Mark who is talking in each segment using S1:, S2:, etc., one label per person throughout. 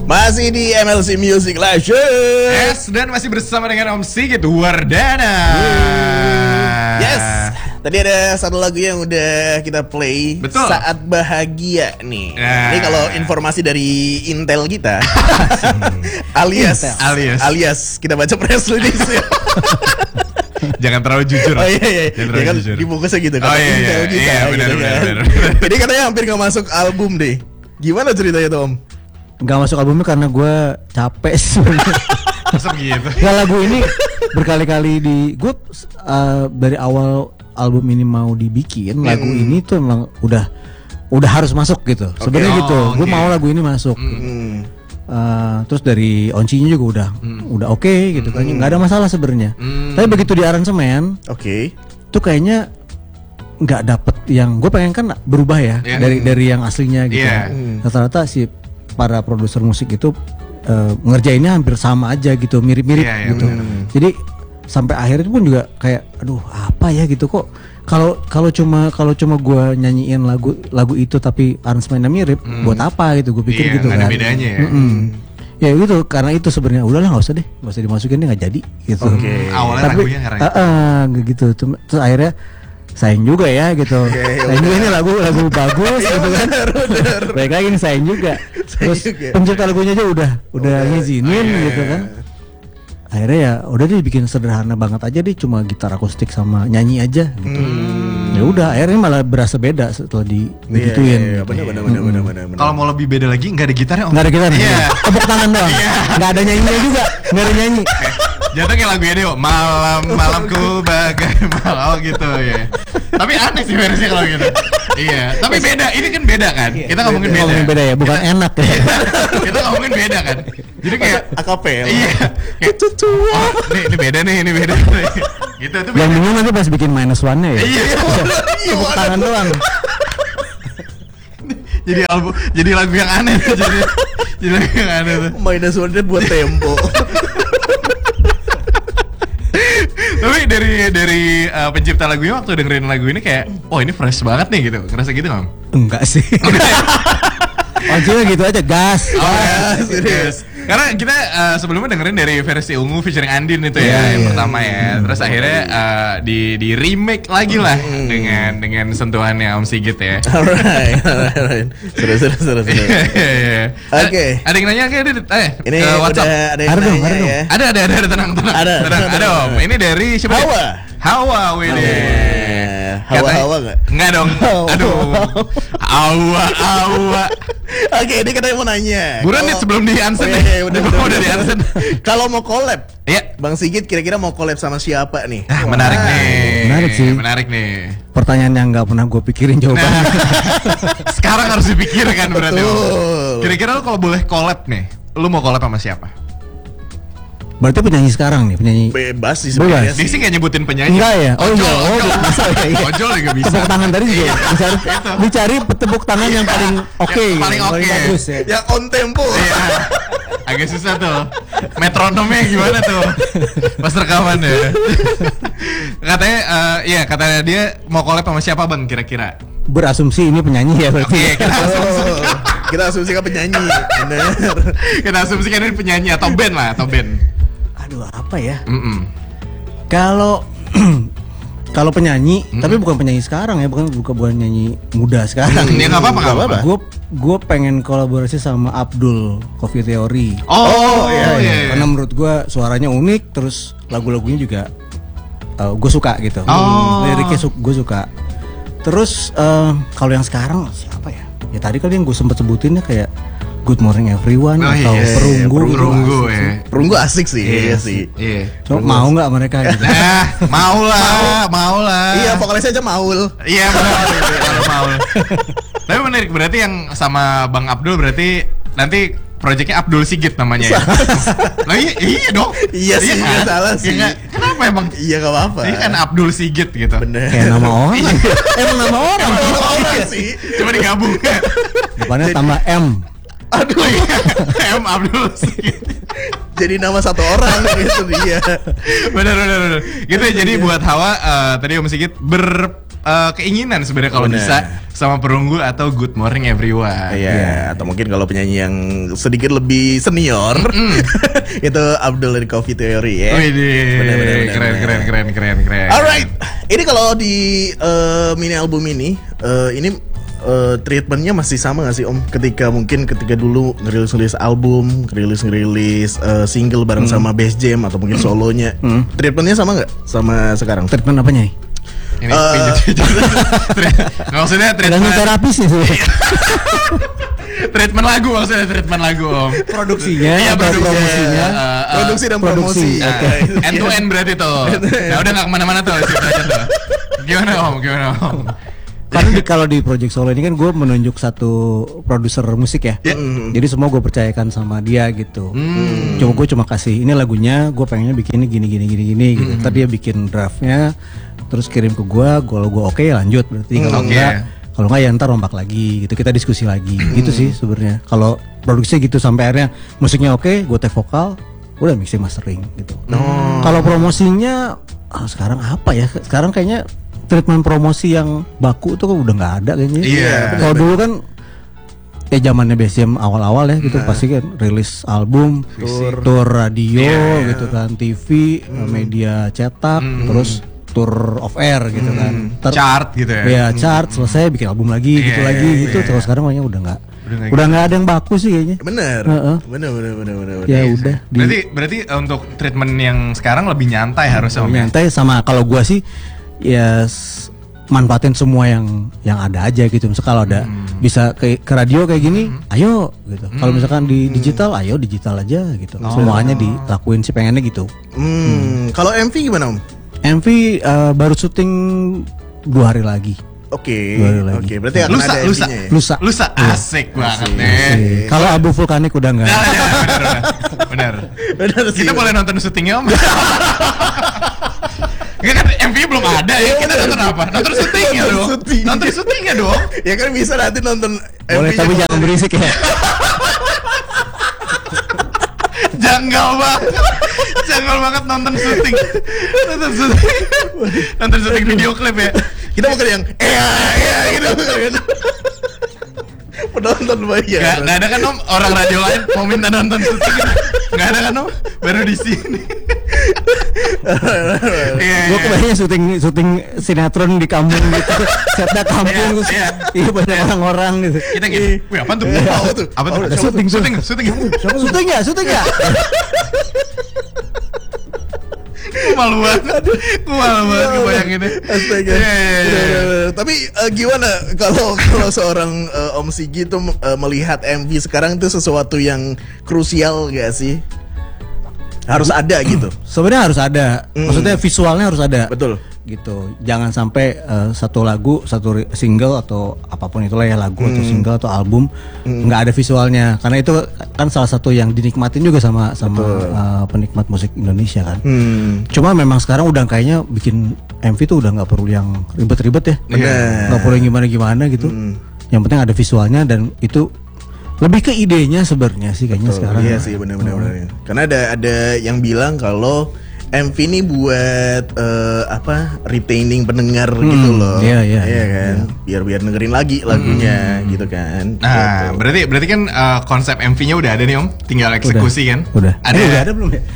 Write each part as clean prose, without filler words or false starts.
S1: Masih di MLC Music Live Show.
S2: Yes, dan masih bersama dengan Om Sigit Wardana.
S1: Yes. Tadi ada satu lagu yang udah kita play.
S2: Betul.
S1: Saat Bahagia nih.
S2: Nah.
S1: Ini kalau informasi dari Intel kita alias kita baca press release ya.
S2: Jangan terlalu jujur.
S1: Oh iya.
S2: Jangan
S1: Ya
S2: terlalu
S1: kan
S2: jujur.
S1: dibungkusnya gitu kan.
S2: Oh iya,
S1: Intel kita.
S2: iya, benar,
S1: gitu
S2: benar,
S1: kan.
S2: benar.
S1: Jadi katanya hampir gak masuk album deh. Gimana ceritanya tuh Om?
S3: Gak masuk albumnya karena gue capek sebenarnya.
S2: Masa begitu?
S3: Ya lagu ini berkali-kali gue dari awal album ini mau dibikin, lagu ini tuh emang udah harus masuk gitu. Sebenarnya
S2: Oh,
S3: gitu. Gue
S2: oke.
S3: mau lagu ini masuk. Terus dari oncinya juga udah oke gitu kan. Nggak ada masalah sebenarnya. Tapi begitu di aransemen,
S1: Oke.
S3: tuh kayaknya nggak dapet yang gue pengen kan berubah ya
S2: Yeah.
S3: dari yang aslinya gitu.
S2: Yeah.
S3: Rata-rata si para produser musik itu ngerjainnya hampir sama aja gitu, mirip-mirip
S2: Yeah, yeah,
S3: gitu.
S2: bener.
S3: Jadi sampai akhirnya pun juga kayak aduh apa ya gitu kok kalau cuma gue nyanyiin lagu itu tapi aransemennya mirip buat apa gitu gue pikir
S2: Iya,
S3: gitu
S2: nggak
S3: kan.
S2: ada bedanya ya.
S3: Ya gitu karena itu sebenarnya udahlah nggak usah dimasukin deh nggak jadi gitu.
S1: Oke.
S2: Awalnya
S3: Tapi
S2: lagunya karena
S3: nggak gitu. Terus akhirnya sayang juga ya gitu. Sayang juga ini lagu bagus gitu kan. Baik lagi nih sayang juga. Terus
S1: juga.
S3: pencipta lagunya aja udah ngizinin gitu kan. Akhirnya ya udah deh bikin sederhana banget aja deh, cuma gitar akustik sama nyanyi aja gitu. Ya udah akhirnya malah berasa beda setelah digituin.
S1: Iya, benar.
S2: kalau mau lebih beda lagi nggak ada gitarnya Om.
S3: Nggak ada gitar,
S2: Iya.
S3: tepuk tangan doang. Nggak ada nyanyinya juga, nggak ada nyanyi.
S2: Jatuh kayak lagunya Deo, malamku bagai malam gitu ya. Tapi aneh sih versinya kalau gitu. Iya, tapi beda. Ini kan beda kan? Kita ngomongin beda.
S3: Ngomongin beda ya, bukan enak ya.
S2: Kita ngomongin beda kan? Jadi kayak
S1: akapel.
S2: iya. Kayak oh, ini beda nih, ini beda nih. Gitu itu
S3: Yang
S2: beda.
S3: bingung nanti pas bikin -1-nya ya.
S2: Iya.
S3: Tepuk tangan doang.
S2: Jadi lagu yang aneh tuh jadi lagu yang aneh tuh.
S1: Minus one buat tempo.
S2: Tapi dari pencipta lagunya waktu dengerin lagu ini kayak, oh ini fresh banget nih gitu. Ngerasa gitu nggak?
S3: Enggak sih. Ojolnya gitu aja gas.
S2: Oh ya, serius. Karena kita sebelumnya dengerin dari versi Ungu featuring Andin itu ya, yang pertama ya. Terus akhirnya di remake lagi lah dengan sentuhannya Om Sigit ya.
S1: Alright. Seru. Oke.
S2: Ada yang nanya nggak?
S1: Ini
S2: ke WhatsApp.
S1: udah ada yang
S3: Ada dong,
S1: nanya
S3: ada dong.
S1: ya.
S2: Ada, tenang. Ada Om. Ini dari siapa? Hawa, Wede.
S1: Hawa nggak?
S2: Enggak dong. Aduh. Hawa.
S1: Oke, ini katanya mau nanya.
S2: Buruan nih sebelum di Ansen. Udah di Ansen.
S1: Kalau mau collab,
S2: Iya.
S1: Bang Sigit kira-kira mau collab sama siapa nih?
S2: Ah, menarik nih.
S3: Menarik sih.
S2: Menarik nih.
S3: Pertanyaan yang nggak pernah gue pikirin jawabannya.
S2: Sekarang harus dipikirkan berarti. Om.
S1: Betul.
S2: Kira-kira lu kalau boleh collab nih, lu mau collab sama siapa?
S3: Berarti penyanyi sekarang nih, penyanyi.
S1: Bebas sih sebenarnya.
S2: Dia sih nggak nyebutin penyanyi.
S3: Enggak ya? Oh iya,
S2: Ojol.
S3: bisa ya.
S2: Ojol juga bisa.
S3: Tepuk tangan tadi juga dicari tepuk tangan yang paling oke,
S2: Yang paling
S3: gitu,
S2: oke.
S3: bagus ya.
S1: Yang on tempo.
S2: Iya. Agak susah tuh. Metronomnya gimana tuh? Pas rekaman ya. Katanya dia mau collab sama siapa Bang kira-kira?
S3: Berasumsi ini penyanyi ya berarti.
S2: Oke,
S1: Kita asumsikan penyanyi. Bener.
S2: kita asumsikan ini penyanyi atau band lah, atau band.
S3: Aduh, apa ya?
S2: Mm-mm.
S3: Kalau penyanyi, tapi bukan penyanyi sekarang ya, bukan penyanyi muda sekarang.
S2: Ya nggak apa-apa.
S3: Gue pengen kolaborasi sama Abdul Coffee Theory.
S2: Oh iya.
S3: Karena menurut gue suaranya unik, terus lagu-lagunya juga gue suka gitu. Liriknya gue suka. Terus kalau yang sekarang siapa ya? Ya tadi kali yang gue sempat sebutinnya kayak Good Morning Everyone atau Perunggu.
S2: Ya.
S1: Perunggu asik sih. Iya sih.
S2: Iya.
S3: Cuma mau nggak mereka gitu?
S2: Mau lah.
S1: Iya, vokalisnya aja Maul.
S2: Iya benar. Mau. Tapi menarik berarti yang sama Bang Abdul berarti nanti proyeknya Abdul Sigit namanya ya. Lah iya dong.
S1: Iya sih, nggak
S2: kan?
S1: salah sih.
S2: Iya, kenapa emang?
S1: Iya, gak apa-apa.
S2: Ini kan Abdul Sigit gitu.
S1: Bener.
S3: Kayak nama orang. Emang nama orang.
S1: Orang sih.
S2: Cuma digabung.
S3: Depannya tambah M.
S1: Aduh,
S2: M Abdul Sigit.
S1: jadi nama satu orang gitu dia.
S2: Benar. Gitu ya, jadi buat Hawa tadi Om Sigit keinginan sebenarnya kalau
S1: Bener.
S2: bisa sama perunggu atau Good Morning Everyone.
S1: Iya, atau mungkin kalau penyanyi yang sedikit lebih senior itu Abdul dari Coffee Theory ya.
S2: Widih, keren.
S1: Alright, ini kalau di mini album ini treatmentnya masih sama gak sih Om? Ketika dulu ngerilis album, ngerilis single bareng sama Bass Jam atau mungkin solonya, treatmentnya sama nggak sama sekarang?
S3: Treatment apanya nih?
S2: Ini maksudnya
S3: Tergantung
S2: treatment
S3: terapis sih.
S2: treatment lagu maksudnya treatment lagu Om.
S3: Produksinya
S2: Iya,
S3: atau
S2: produksinya.
S3: promosinya.
S1: Produksi dan promosi.
S2: Nah, end to end berarti tuh. Nah udah gak kemana-mana tuh ceritanya tuh. Gimana Om?
S3: Karena kalau di Project Solo ini kan gue menunjuk satu produser musik ya. Jadi semua gue percayakan sama dia gitu. Gue cuma kasih ini lagunya, gue pengennya bikinnya gini gitu. Ntar dia bikin draftnya, terus kirim ke gue oke lanjut berarti. Kalau enggak ya ntar rombak lagi gitu, kita diskusi lagi gitu sih sebenarnya. Kalau produksinya gitu sampai akhirnya musiknya oke, gue take vokal, udah mixing mastering gitu. Kalau promosinya sekarang apa ya? Sekarang kayaknya treatment promosi yang baku tuh udah nggak ada kayaknya.
S2: Iya.
S3: Kalau dulu kan zamannya BSM awal-awal ya gitu pasti kan rilis album, tour radio gitu kan, TV, media cetak, terus tour of air gitu kan.
S2: Chart gitu ya.
S3: Iya, chart selesai bikin album lagi gitu lagi gitu. Terus sekarang kayaknya udah nggak ada yang baku sih kayaknya.
S1: Bener. Bener.
S3: Ya udah.
S2: Berarti untuk treatment yang sekarang lebih nyantai harusnya Om.
S3: Nyantai sama kalau gua sih ya manfaatin semua yang ada aja gitu. Misalnya kalau ada bisa ke radio kayak gini, ayo gitu. Kalau misalkan di digital, ayo digital aja gitu. Semuanya dilakuin sih pengennya gitu.
S1: Kalau MV gimana Om?
S3: MV baru syuting 2 hari lagi.
S1: Oke. Berarti akan
S2: Lusa,
S1: ada MV-nya ya?
S3: Lusa.
S2: Asik banget nih.
S3: Kalau abu vulkanik udah enggak.
S2: Benar.
S1: sih.
S2: Kita boleh nonton syutingnya Om. Enggak kan MV belum ada ya. Kita nonton apa? Nonton syutingnya dong. Nonton syutingnya dong.
S1: Ya kan bisa nanti nonton
S3: Boleh
S1: MV-nya.
S3: tapi jangan berisik ya.
S2: Janggal banget nonton syuting video klip ya.
S1: Kita bukan yang gitu kan. Penonton bayar.
S2: Nggak ada kan Om, orang radio lain mau minta nonton syuting. Nggak ada kan Om, baru di sini.
S3: Gue kebayangnya syuting sinetron di kampung gitu. Setnya kampung terus iya banyak orang-orang gitu.
S2: Kita gitu. Wih, apaan tuh? Apa tuh? Syuting.
S3: Syuting ya?
S1: Malu banget
S2: kebayanginnya.
S1: Astaga. Tapi gimana kalau seorang Om Sigi tuh melihat MV sekarang itu sesuatu yang krusial gak sih? Harus ada gitu.
S3: Sebenarnya harus ada. Maksudnya visualnya harus ada.
S1: Betul.
S3: Gitu. Jangan sampai satu lagu, satu single atau apapun itulah ya lagu atau single atau album nggak ada visualnya. Karena itu kan salah satu yang dinikmatin juga sama penikmat musik Indonesia kan. Cuma memang sekarang udah kayaknya bikin MV tuh udah nggak perlu yang ribet-ribet ya. Nggak perlu yang gimana-gimana gitu. Yang penting ada visualnya dan itu lebih ke idenya sebenarnya sih kayaknya sekarang.
S1: Iya sih benar-benar. Karena ada yang bilang kalau MV ini buat retaining pendengar gitu loh.
S3: Iya
S1: kan. Biar dengerin lagi lagunya gitu kan.
S2: Nah,
S1: gitu.
S2: berarti kan konsep MV-nya udah ada nih Om, tinggal eksekusi kan?
S3: Udah.
S2: Ada.
S3: Ada belum ya?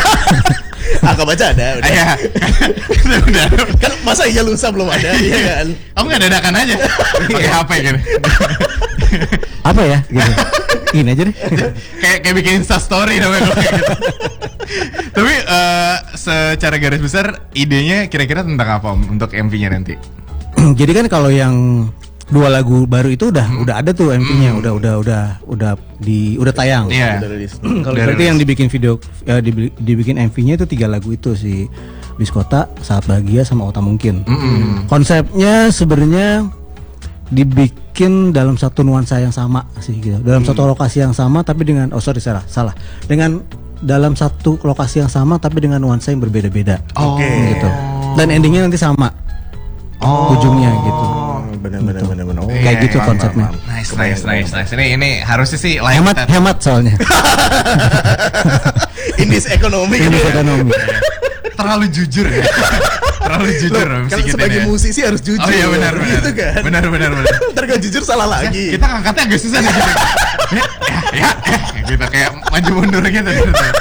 S1: Angka baca ada.
S2: Iya. Udah.
S1: Kan masa iya lusa belum ada ya kan.
S2: Om nggak dadakan aja, pakai HP kan?
S3: Apa ya? Gitu. Ini aja deh.
S2: kayak bikin Insta story namanya kayak gitu. Tapi secara garis besar idenya kira-kira tentang apa Om untuk MV-nya nanti?
S3: Jadi kan kalau yang 2 lagu baru itu udah ada tuh MV-nya, udah tayang.
S2: Iya.
S3: Kalau berarti yang dibikin video dibikin MV-nya itu 3 lagu itu si Biskota, Saat Bahagia sama Otak Mungkin. Konsepnya sebenarnya dibikin dalam satu nuansa yang sama sih gitu. Dalam satu lokasi yang sama tapi dengan salah. Dengan dalam satu lokasi yang sama tapi dengan nuansa yang berbeda-beda.
S1: Oke.
S3: Gitu. Dan endingnya nanti sama. Ujungnya gitu.
S1: Benar.
S3: Kayak gitu konsepnya.
S2: Nice. Ini harusnya sih
S3: Hemat soalnya.
S1: Indis ekonomi.
S3: Indis ekonomi.
S2: Terlalu jujur ya. Terlalu jujur
S1: Loh, kan
S2: Sigit
S1: sebagai
S2: ini ya.
S1: musisi harus jujur.
S2: Oh iya benar.
S1: Gitu kan.
S2: Benar.
S1: Ntar gak jujur salah lagi.
S2: Kita ngangkatnya agak susah nih gitu. Ya, gitu kayak maju mundur gitu.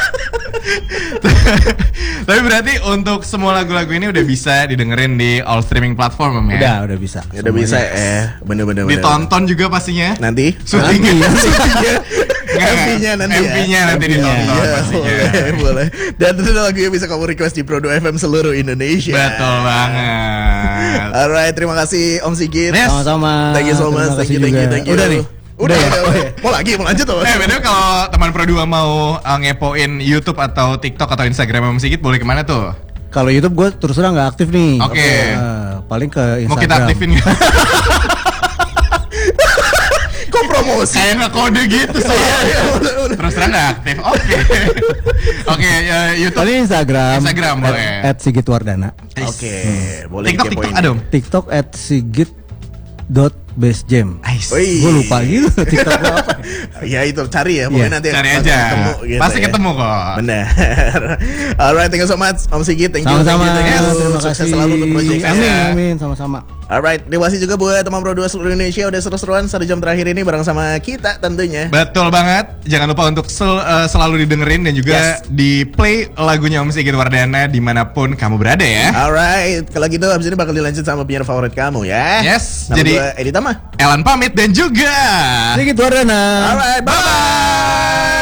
S2: Tapi berarti untuk semua lagu-lagu ini udah bisa didengerin di all streaming platform ya?
S3: Udah bisa.
S1: Udah bisa bener.
S2: Ditonton juga pastinya.
S1: Nanti
S2: Syutingnya.
S1: MV-nya nanti
S2: MV-nya nanti ditonton
S1: Iya,
S2: pastinya.
S1: boleh. Dan tentu lagunya bisa kamu request di Prodo FM seluruh Indonesia.
S2: Betul banget.
S1: Alright, terima kasih Om Sigit.
S2: Yes.
S3: Sama-sama.
S1: Thank you so much.
S3: Terima kasih
S1: Thank you.
S3: juga. Udah nih.
S1: Udah. Mau lagi, mau lanjut tuh.
S2: Bener kalau teman Pro 2 mau ngepoin YouTube atau TikTok atau Instagram Om Sigit boleh kemana tuh?
S3: Kalau YouTube gue terus terang nggak aktif nih.
S2: Oke.
S3: Paling ke Instagram.
S2: Mau kita aktifin nggak?
S1: Kok promosi?
S2: Kayak nge-kode gitu sih. Terus terang nggak aktif. Oke, YouTube.
S3: Paling Instagram.
S2: Instagram boleh.
S3: @sigitwardana.
S1: Oke, boleh
S2: TikTok
S1: dikepoin.
S2: ada Om?
S3: TikTok @sigit.bestjam.
S1: Wih.
S3: Gue lupa gitu TikTok gua apa.
S1: Ya itu cari ya, pokoknya nanti
S2: Cari
S1: pasti
S2: aja.
S1: ketemu gitu
S2: Pasti
S1: ya.
S2: ketemu kok.
S1: Benar. Alright, thank you so much Om Sigit. Thank you.
S3: Sama-sama.
S1: Thank you.
S3: Terima
S1: Sukses
S3: kasih.
S1: selalu untuk proyeknya.
S3: Amin, sama-sama.
S1: Alright, terima kasih juga buat teman Pro 2 seluruh Indonesia udah seru-seruan 1 jam terakhir ini bareng sama kita tentunya.
S2: Betul banget. Jangan lupa untuk selalu didengerin dan juga di play lagunya Om Sigit Wardana dimanapun kamu berada ya.
S1: Alright, kalau gitu abis ini bakal dilanjut sama penyiar favorit kamu ya.
S2: Yes,
S1: Nama
S2: jadi
S1: gua Edi Tama.
S2: Elan pamit dan juga
S3: Sigit Wardana.
S1: Alright, bye.